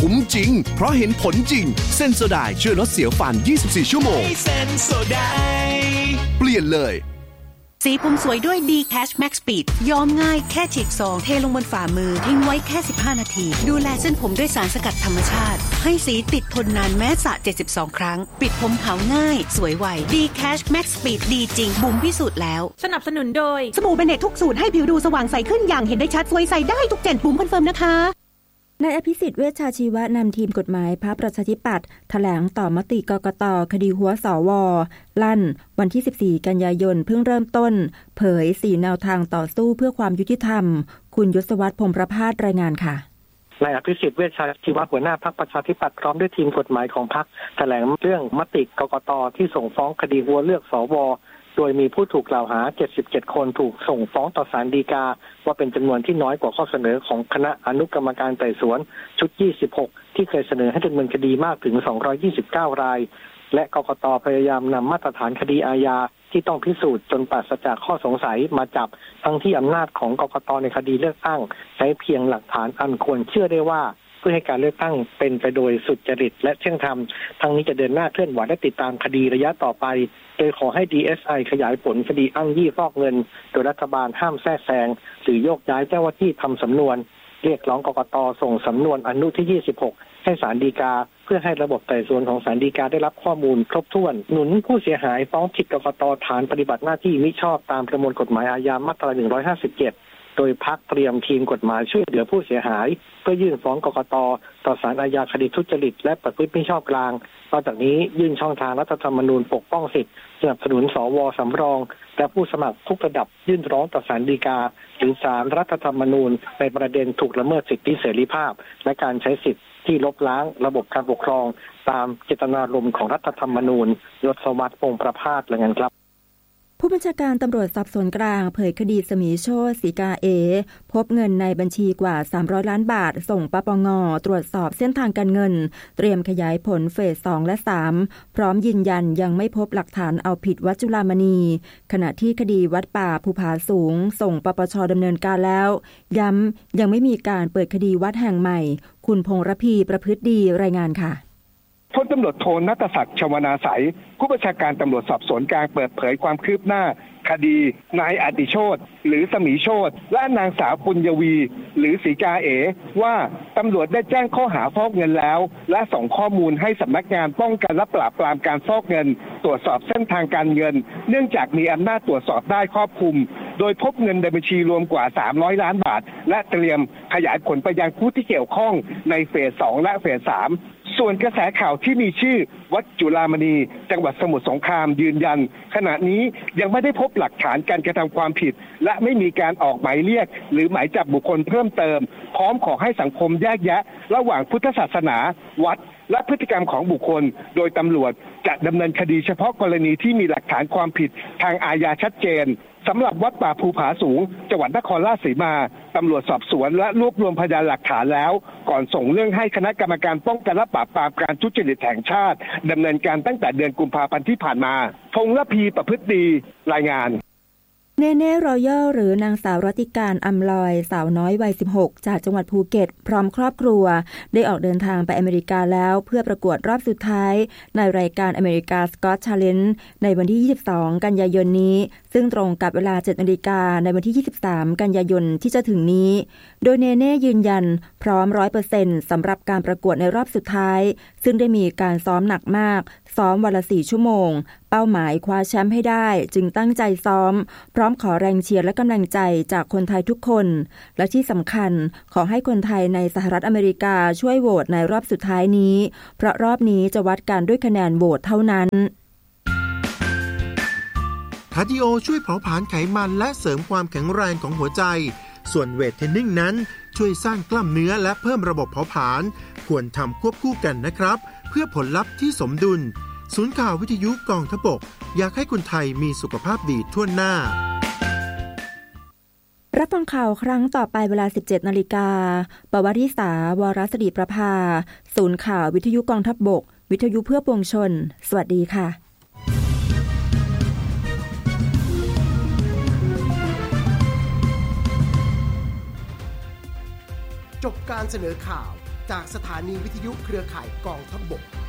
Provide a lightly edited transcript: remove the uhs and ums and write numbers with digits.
คุ้มจริงเพราะเห็นผลจริงเซนโซไดช่วยลดเสียวฟัน24ชั่วโมงเซนโซไดเปลี่ยนเลยสีผมสวยด้วย D-Cash Max Speed ย้อมง่ายแค่ฉีกซองเทลงบนฝ่ามือทิ้งไว้แค่15นาทีดูแลเส้นผมด้วยสารสกัดธรรมชาติให้สีติดทนนานแม้สระ72ครั้งปิดผมขาวง่ายสวยไว D-Cash Max Speed ดีจริงบุ๋มพิสูจน์แล้วสนับสนุนโดยสบู่เบเนตทุกสูตรให้ผิวดูสว่างใสขึ้นอย่างเห็นได้ชัดสวยใสได้ทุกเจนบุ๋มคอนเฟิร์มนะคะนายอภิสิทธิ์เวชชาชีวะนำทีมกฎหมายพรรคประชาธิปัตย์แถลงต่อมติกกต.คดีหัวสว.ลั่นวันที่14กันยายนเพิ่งเริ่มต้นเผย4แนวทางต่อสู้เพื่อความยุติธรรมคุณยศวัฒน์พงษ์ประภาสรายงานค่ะนายอภิสิทธิ์เวชชาชีวะหัวหน้าพรรคประชาธิปัตย์พร้อมด้วยทีมกฎหมายของพรรคแถลงเรื่องมติกกต.ที่ส่งฟ้องคดีหัวเลือกสว.โดยมีผู้ถูกกล่าวหา77คนถูกส่งฟ้องต่อศาลฎีกาว่าเป็นจำนวนที่น้อยกว่าข้อเสนอของคณะอนุกรรมการไต่สวนชุด26ที่เคยเสนอให้ดำเนินคดีมากถึง229รายและกกต.พยายามนำมาตรฐานคดีอาญาที่ต้องพิสูจน์จนปราศจากข้อสงสัยมาจับทั้งที่อำนาจของกกต.ในคดีเลือกตั้งใช้เพียงหลักฐานอันควรเชื่อได้ว่าเพื่อให้การเลือกตั้งเป็นไปโดยสุจริตและเที่ยงธรรมทั้งนี้จะเดินหน้าเคลื่อนไหวและติดตามคดีระยะต่อไปโดยขอให้ DSI ขยายผลคดีอ้างยี่ฟอกเงินโดยรัฐบาลห้ามแทรกแซงหรือโยกย้ายเจ้าหน้าที่ทำสำนวนเรียกร้องกกต.ส่งสำนวนอนุที่26ให้ศาลฎีกาเพื่อให้ระบบไต่สวนของศาลฎีกาได้รับข้อมูลครบถ้วนหนุนผู้เสียหายฟ้องผิดกกต.ฐานปฏิบัติหน้าที่มิชอบตามประมวลกฎหมายอาญามาตรา157โดยพรรคเตรียมทีมกฎหมายช่วยเหลือผู้เสียหายเพื่อยื่นฟ้องกกต.ต่อศาลอาญาคดีทุจริตและประพฤติมิชอบกลางนอกจากนี้ยื่นช่องทางรัฐธรรมนูญปกป้องสิทธิสนับสนุนสว.สำรองและผู้สมัครทุกระดับยื่นร้องต่อศาลฎีกาหรือศาลรัฐธรรมนูญในประเด็นถูกละเมิดสิทธิเสรีภาพและการใช้สิทธิที่ลบล้างระบบการปกครองตามเจตนารมณ์ของรัฐธรรมนูญยศวัฒน์พงษ์ประภาสรายงานครับผู้บัญชาการตำรวจสอบสวนกลางเผยคดีสมีโชติศรีกาเอพบเงินในบัญชีกว่า300ล้านบาทส่งปปง.ตรวจสอบเส้นทางการเงินเตรียมขยายผลเฟส2และ3พร้อมยืนยันยังไม่พบหลักฐานเอาผิดวัดจุฬามณีขณะที่คดีวัดป่าภูผาสูงส่งปปช.ดำเนินการแล้วย้ำยังไม่มีการเปิดคดีวัดแห่งใหม่คุณพงษ์ระพีประพฤติดีรายงานค่ะพลตำรวจโทณัฐศักดิ์ชวนาสัยผู้บัญชาการตำรวจสอบสวนกลางเปิดเผยความคืบหน้าคดีนายอดิโชติหรือสมีโชติและนางสาวปุญญวีหรือศรีกาเอว่าตำรวจได้แจ้งข้อหาฟอกเงินแล้วและส่งข้อมูลให้สำนักงานป้องกันและปราบปรามการฟอกเงินตรวจสอบเส้นทางการเงินเนื่องจากมีอำนาจตรวจสอบได้ครอบคลุมโดยพบเงินในบัญชีรวมกว่า300ล้านบาทและเตรียมขยายผลไปยังผู้ที่เกี่ยวข้องในเฟส2และเฟส3ส่วนกระแสข่าวที่มีชื่อวัดจุฬามณีจังหวัดสมุทรสงครามยืนยันขณะนี้ยังไม่ได้พบหลักฐานการกระทำความผิดและไม่มีการออกหมายเรียกหรือหมายจับบุคคลเพิ่มเติมพร้อมขอให้สังคมแยกแยะระหว่างพุทธศาสนาวัดและพฤติกรรมของบุคคลโดยตำรวจจะดำเนินคดีเฉพาะกรณีที่มีหลักฐานความผิดทางอาญาชัดเจนสำหรับวัดป่าภูผาสูงจังหวัดนครราชสีมาตำรวจสอบสวนและรวบรวมพยานหลักฐานแล้วก่อนส่งเรื่องให้คณะกรรมการป้องกันและปราบปรามการทุจริตแห่งชาติดำเนินการตั้งแต่เดือนกุมภาพันธ์ที่ผ่านมาพงษ์ระพีประพฤติดีรายงานเนเน่รอยัลหรือนางสาวรัติการอำลอยสาวน้อยวัย16จากจังหวัดภูเก็ตพร้อมครอบครัวได้ออกเดินทางไปอเมริกาแล้วเพื่อประกวดรอบสุดท้ายในรายการอเมริกาสกอตชาเลนจ์ในวันที่22กันยายนนี้ซึ่งตรงกับเวลา 7:00 น.ในวันที่23กันยายนที่จะถึงนี้โดยเนเน่ยืนยันพร้อม 100% สำหรับการประกวดในรอบสุดท้ายซึ่งได้มีการซ้อมหนักมากซ้อมวันละ4ชั่วโมงเป้าหมายคว้าแชมป์ให้ได้จึงตั้งใจซ้อมพร้อมขอแรงเชียร์และกำลังใจจากคนไทยทุกคนและที่สำคัญขอให้คนไทยในสหรัฐอเมริกาช่วยโหวตในรอบสุดท้ายนี้เพราะรอบนี้จะวัดกันด้วยคะแนนโหวตเท่านั้นคาร์ดิโอช่วยเผาผลาญไขมันและเสริมความแข็งแรงของหัวใจส่วนเวทเทรนนิ่งนั้นช่วยสร้างกล้ามเนื้อและเพิ่มระบบเผาผลาญควรทำควบคู่กันนะครับเพื่อผลลัพธ์ที่สมดุลศูนย์ข่าววิทยุกองทพบกอยากให้คนไทยมีสุขภาพดีทั่วหน้ารับฟังข่าวครั้งต่อไปเวลา 17:00 น.ปวริษาวรศรีประภาศูนย์ข่าววิทยุกองทัพบกวิทยุเพื่อปวงชนสวัสดีค่ะจบการเสนอข่าวจากสถานีวิทยุเครือข่ายกองทัพบก